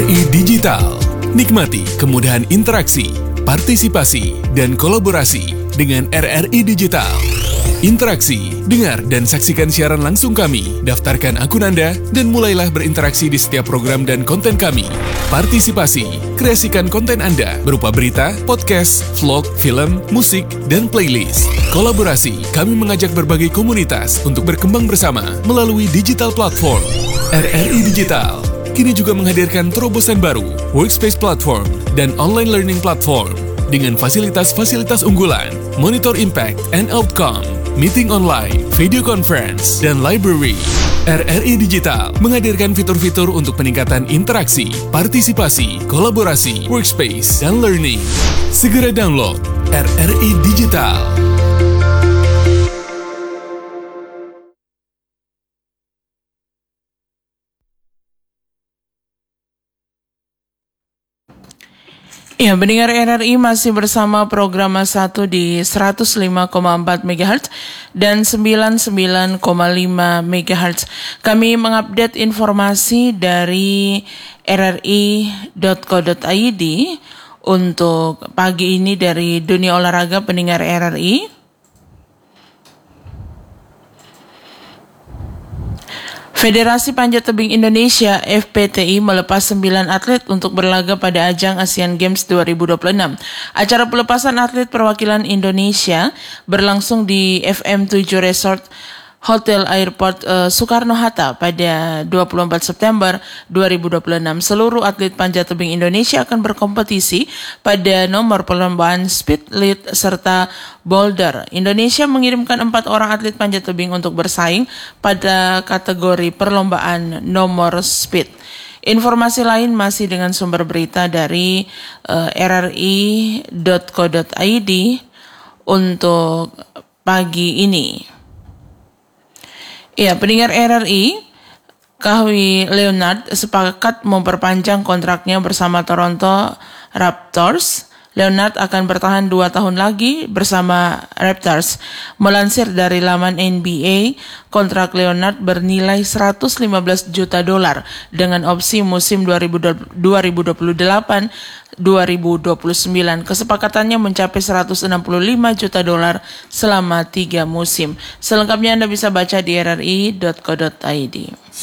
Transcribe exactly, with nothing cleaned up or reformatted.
I Digital. Nikmati kemudahan interaksi, partisipasi, dan kolaborasi dengan R R I Digital. Interaksi, dengar dan saksikan siaran langsung kami, daftarkan akun Anda, dan mulailah berinteraksi di setiap program dan konten kami. Partisipasi, kreasikan konten Anda berupa berita, podcast, vlog, film, musik, dan playlist. Kolaborasi, kami mengajak berbagai komunitas untuk berkembang bersama melalui digital platform. R R I Digital kini juga menghadirkan terobosan baru, workspace platform, dan online learning platform dengan fasilitas-fasilitas unggulan, monitor impact and outcome, meeting online, video conference, dan library. R R I Digital menghadirkan fitur-fitur untuk peningkatan interaksi, partisipasi, kolaborasi, workspace, dan learning. Segera download R R I Digital. Ya, pendengar R R I masih bersama program satu di seratus lima koma empat megahertz dan sembilan puluh sembilan koma lima megahertz. Kami mengupdate informasi dari R R I dot co dot I D untuk pagi ini dari dunia olahraga pendengar R R I. Federasi Panjat Tebing Indonesia F P T I melepas sembilan atlet untuk berlaga pada ajang Asian Games dua ribu dua puluh enam. Acara pelepasan atlet perwakilan Indonesia berlangsung di F M tujuh Resort Hotel Airport uh, Soekarno-Hatta pada dua puluh empat September dua ribu dua puluh enam. Seluruh atlet panjat tebing Indonesia akan berkompetisi pada nomor perlombaan speed lead serta boulder. Indonesia mengirimkan empat orang atlet panjat tebing untuk bersaing pada kategori perlombaan nomor speed. Informasi lain masih dengan sumber berita dari uh, R R I dot co dot I D untuk pagi ini. Ya, pendengar R R I, Kawhi Leonard sepakat memperpanjang kontraknya bersama Toronto Raptors. Leonard akan bertahan dua tahun lagi bersama Raptors. Melansir dari laman N B A, kontrak Leonard bernilai seratus lima belas juta dolar dengan opsi musim dua ribu dua puluh delapan dua ribu dua puluh sembilan. Kesepakatannya mencapai seratus enam puluh lima juta dolar selama tiga musim. Selengkapnya Anda bisa baca di R R I dot co dot I D.